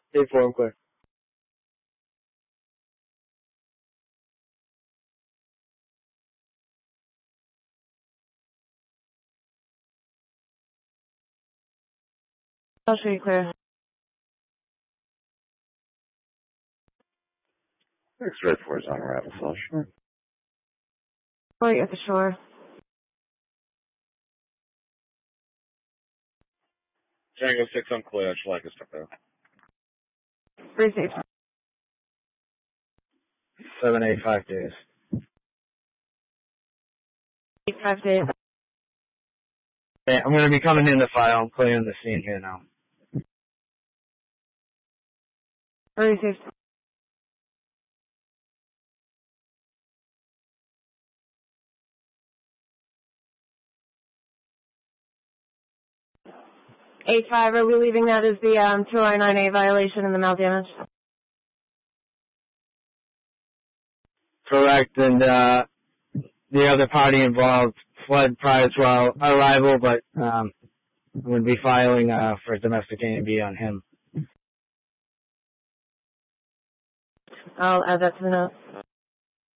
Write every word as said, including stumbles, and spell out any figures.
eight four, I'm clear. I'll show you clear. X-ray four is on arrival, flush. Wait at the shore. Tango six, I'm clear. I'd like us to go. Three safe. Seven eight five days. Eight five days. Okay, I'm gonna be coming in the file. I'm clearing the scene here now. Three safe. Eight five. Are we leaving that as the um two I nine A violation and the mal-damage? Correct, and uh, the other party involved fled prior to our arrival, but um, I'm going to be filing uh, for domestic A and B on him. I'll add that to the notes.